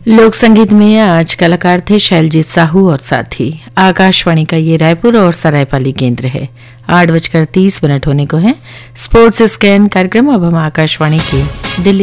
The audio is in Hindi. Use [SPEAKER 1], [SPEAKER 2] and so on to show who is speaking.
[SPEAKER 1] लोक संगीत में आज कलाकार थे शैलजीत साहू और साथी। आकाशवाणी का ये रायपुर और सरायपाली केंद्र है। 8:30 होने को है। स्पोर्ट्स स्कैन कार्यक्रम अब हम आकाशवाणी के दिल्ली